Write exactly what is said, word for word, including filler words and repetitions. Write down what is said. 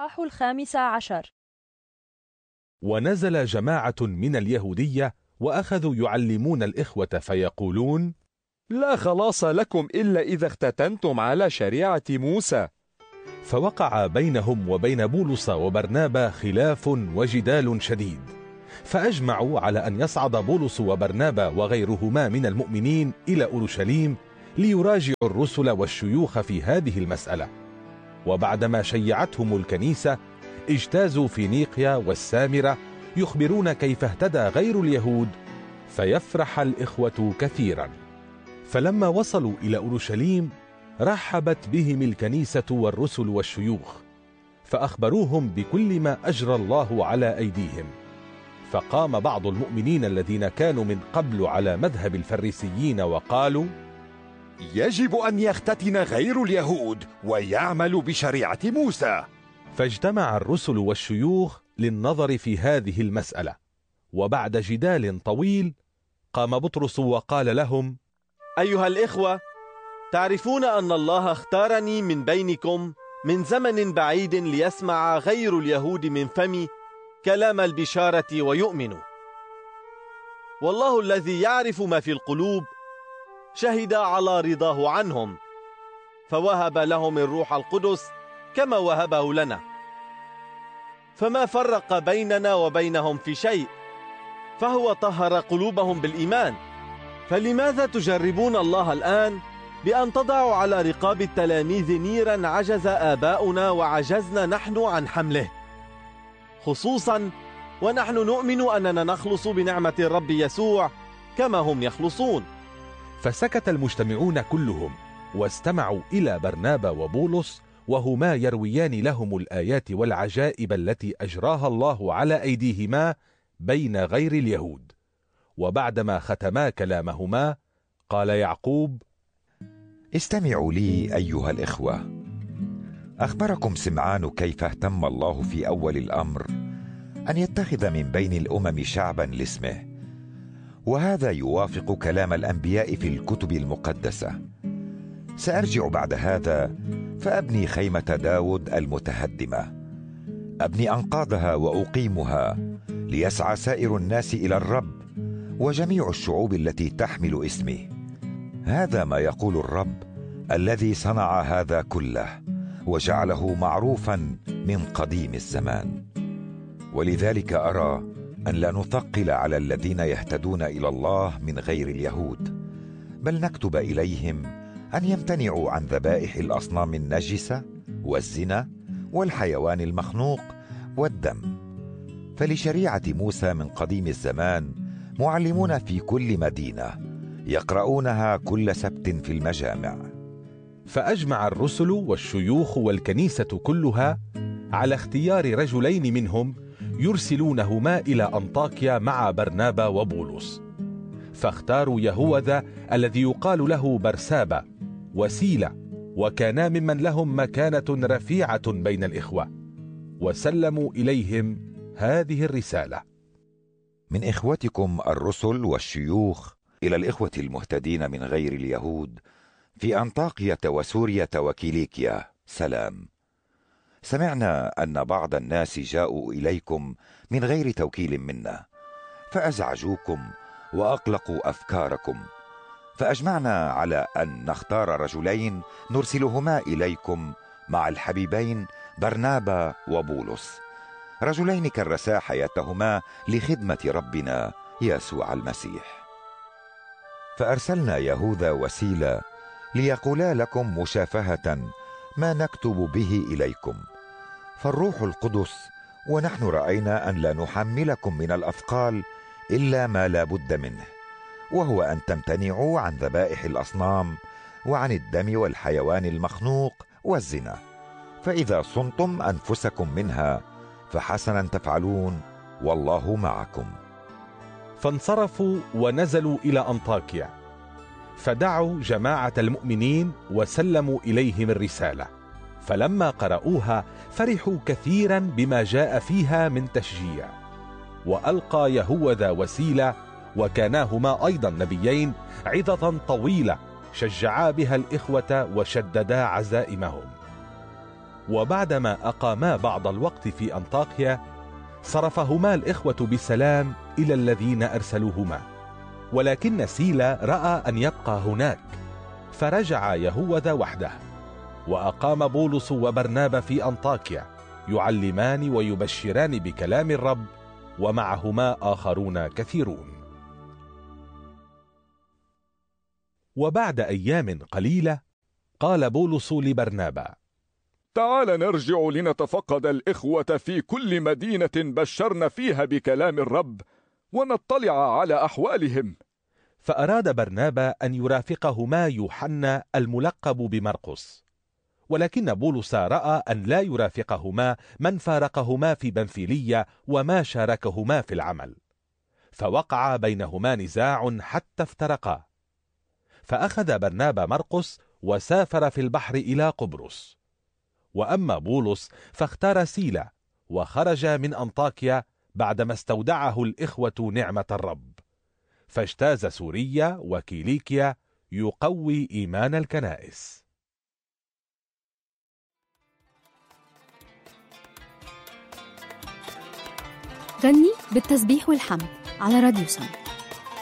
الإصحاح الخامس عشر. ونزل جماعة من اليهودية وأخذوا يعلمون الإخوة فيقولون: لا خلاص لكم إلا إذا اختتنتم على شريعة موسى. فوقع بينهم وبين بولس وبرنابا خلاف وجدال شديد، فأجمعوا على أن يصعد بولس وبرنابا وغيرهما من المؤمنين إلى أورشليم ليراجعوا الرسل والشيوخ في هذه المسألة. وبعدما شيعتهم الكنيسة اجتازوا فينيقيا والسامرة يخبرون كيف اهتدى غير اليهود، فيفرح الإخوة كثيرا. فلما وصلوا إلى أورشليم رحبت بهم الكنيسة والرسل والشيوخ، فأخبروهم بكل ما أجرى الله على أيديهم. فقام بعض المؤمنين الذين كانوا من قبل على مذهب الفريسيين وقالوا: يجب أن يختتن غير اليهود ويعمل بشريعة موسى. فاجتمع الرسل والشيوخ للنظر في هذه المسألة، وبعد جدال طويل قام بطرس وقال لهم: أيها الإخوة، تعرفون أن الله اختارني من بينكم من زمن بعيد ليسمع غير اليهود من فمي كلام البشارة ويؤمنوا. والله الذي يعرف ما في القلوب شهد على رضاه عنهم، فوهب لهم الروح القدس كما وهبه لنا، فما فرق بيننا وبينهم في شيء، فهو طهر قلوبهم بالإيمان. فلماذا تجربون الله الآن بأن تضعوا على رقاب التلاميذ نيرا عجز آباؤنا وعجزنا نحن عن حمله، خصوصا ونحن نؤمن أننا نخلص بنعمة الرب يسوع كما هم يخلصون؟ فسكت المجتمعون كلهم واستمعوا إلى برنابا وبولس، وهما يرويان لهم الآيات والعجائب التي أجراها الله على أيديهما بين غير اليهود. وبعدما ختما كلامهما قال يعقوب: استمعوا لي أيها الإخوة. أخبركم سمعان كيف اهتم الله في أول الأمر أن يتخذ من بين الأمم شعبا لاسمه، وهذا يوافق كلام الأنبياء في الكتب المقدسة. سأرجع بعد هذا فأبني خيمة داود المتهدمة، أبني أنقاضها وأقيمها، ليسعى سائر الناس إلى الرب وجميع الشعوب التي تحمل اسمي. هذا ما يقول الرب الذي صنع هذا كله وجعله معروفا من قديم الزمان. ولذلك أرى أن لا نثقل على الذين يهتدون إلى الله من غير اليهود، بل نكتب إليهم أن يمتنعوا عن ذبائح الأصنام النجسة والزنا والحيوان المخنوق والدم. فلشريعة موسى من قديم الزمان معلمون في كل مدينة يقرؤونها كل سبت في المجامع. فأجمع الرسل والشيوخ والكنيسة كلها على اختيار رجلين منهم يرسلونهما إلى أنطاكيا مع برنابا وبولس. فاختاروا يهوذا الذي يقال له برسابا وسيلة، وكانا ممن لهم مكانة رفيعة بين الإخوة، وسلموا إليهم هذه الرسالة: من إخوتكم الرسل والشيوخ إلى الإخوة المهتدين من غير اليهود في أنطاكية وسوريا وكيليكيا سلام. سمعنا أن بعض الناس جاءوا إليكم من غير توكيل منا، فأزعجوكم وأقلقوا أفكاركم، فأجمعنا على أن نختار رجلين نرسلهما إليكم مع الحبيبين برنابا وبولس، رجلين كرسا حياتهما لخدمة ربنا يسوع المسيح. فأرسلنا يهوذا وسيلة ليقولا لكم مشافهة ما نكتب به إليكم. فالروح القدس ونحن رأينا أن لا نحملكم من الأثقال إلا ما لا بد منه، وهو أن تمتنعوا عن ذبائح الأصنام وعن الدم والحيوان المخنوق والزنا، فإذا صنتم أنفسكم منها فحسنا تفعلون، والله معكم. فانصرفوا ونزلوا إلى أنطاكيا، فدعوا جماعة المؤمنين وسلموا إليهم الرسالة. فلما قرأوها فرحوا كثيرا بما جاء فيها من تشجيع. وألقى يهوذا وسيلة، وكاناهما أيضا نبيين، عظة طويلة شجعا بها الإخوة وشددا عزائمهم. وبعدما أقاما بعض الوقت في أنطاكيا صرفهما الإخوة بسلام إلى الذين أرسلوهما، ولكن سيلا رأى أن يبقى هناك فرجع يهوذا وحده، وأقام بولس وبرنابا في أنطاكيا يعلمان ويبشران بكلام الرب، ومعهما آخرون كثيرون. وبعد أيام قليلة قال بولس لبرنابا: تعال نرجع لنتفقد الإخوة في كل مدينة بشرنا فيها بكلام الرب ونطلع على أحوالهم. فأراد برنابا أن يرافقهما يوحنا الملقب بمرقس، ولكن بولس رأى أن لا يرافقهما من فارقهما في بنفيلية وما شاركهما في العمل، فوقع بينهما نزاع حتى افترقا. فأخذ برنابا مرقس وسافر في البحر إلى قبرص، وأما بولس فاختار سيلا وخرج من أنطاكيا بعدما استودعه الإخوة نعمة الرب، فاجتاز سوريا وكيليكيا يقوي إيمان الكنائس. غني بالتسبيح والحمد على راديو سم.